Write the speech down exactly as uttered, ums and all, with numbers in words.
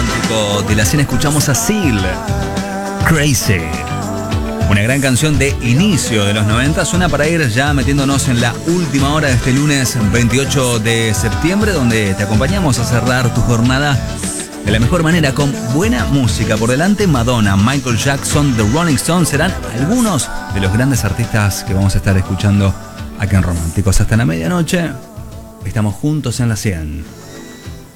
Romántico de la cien escuchamos a Seal, Crazy. Una gran canción de inicio de los noventa, suena para ir ya metiéndonos en la última hora de este lunes veintiocho de septiembre, donde te acompañamos a cerrar tu jornada de la mejor manera con buena música. Por delante, Madonna, Michael Jackson, The Rolling Stones serán algunos de los grandes artistas que vamos a estar escuchando acá en Románticos. Hasta la medianoche, estamos juntos en la cien.